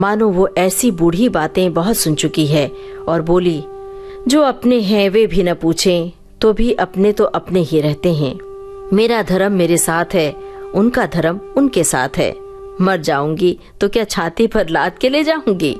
मानो वो ऐसी बूढ़ी बातें बहुत सुन चुकी है, और बोली, जो अपने हैं वे भी न पूछें तो भी अपने तो अपने ही रहते हैं। मेरा धर्म मेरे साथ है, उनका धर्म उनके साथ है। मर जाऊंगी तो क्या छाती पर लाद के ले जाऊंगी।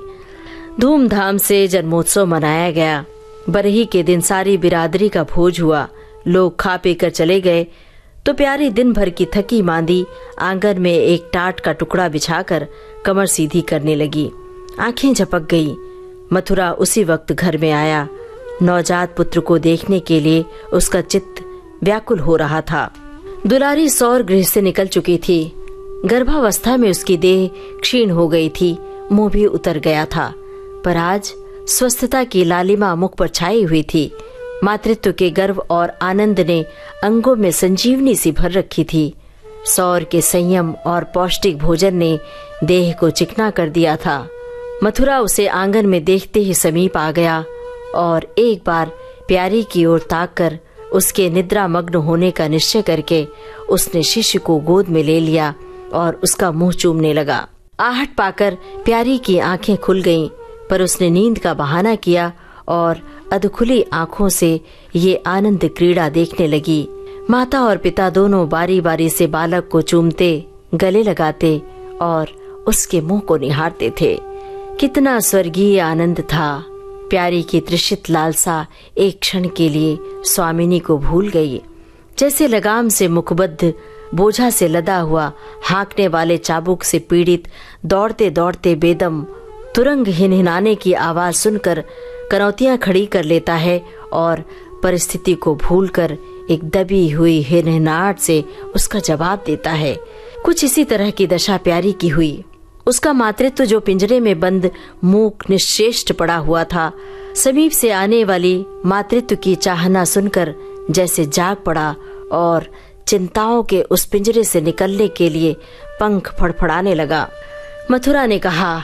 धूमधाम से जन्मोत्सव मनाया गया। बरही के दिन सारी बिरादरी का भोज हुआ। लोग खा पी कर चले गए तो प्यारी दिन भर की थकी मांदी आंगन में एक टाट का टुकड़ा बिछाकर कमर सीधी करने लगी। आंखें झपक गई। मथुरा उसी वक्त घर में आया। नवजात पुत्र को देखने के लिए उसका चित्त व्याकुल हो रहा था। दुलारी सौर गृह से निकल चुकी थी। गर्भावस्था में उसकी देह क्षीण हो गई थी, मुंह भी उतर गया था, पर आज स्वस्थता की लालिमा मुख पर छाई हुई थी। मातृत्व के गर्व और आनंद ने अंगों में संजीवनी सी भर रखी थी। सौर के संयम और पौष्टिक भोजन ने देह को चिकना कर दिया था। मथुरा उसे आंगन में देखते ही समीप आ गया और एक बार प्यारी की ओर ताककर उसके निद्रा मग्न होने का निश्चय करके उसने शिष्य को गोद में ले लिया और उसका मुंह चूमने लगा। आहट पाकर प्यारी की आंखें खुल गईं, पर उसने नींद का बहाना किया और अधखुली आंखों से ये आनंद क्रीड़ा देखने लगी। माता और पिता दोनों बारी बारी से बालक को चूमते, गले लगाते और उसके मुंह को निहारते थे। कितना स्वर्गीय आनंद था। प्यारी की तृषित लालसा एक क्षण के लिए स्वामिनी को भूल गई। जैसे लगाम से मुखबद्ध, बोझा से लदा हुआ, हाँकने वाले चाबुक से पीड़ित दौड़ते दौड़ते बेदम तुरंग हिनहिनाने की आवाज सुनकर कनौतियां खड़ी कर लेता है और परिस्थिति को भूलकर एक दबी हुई हिनहिनाहट से उसका जवाब देता है। कुछ इसी तरह की दशा प्यारी की हुई। उसका मातृत्व जो पिंजरे में बंद मूक निश्चेष्ट पड़ा हुआ था, समीप से आने वाली मातृत्व की चाहना सुनकर जैसे जाग पड़ा और चिंताओं के उस पिंजरे से निकलने के लिए पंख फड़फड़ाने लगा। मथुरा ने कहा,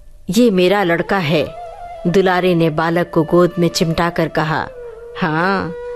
ये मेरा लड़का है। दुलारी ने बालक को गोद में चिमटा कर कहा, हाँ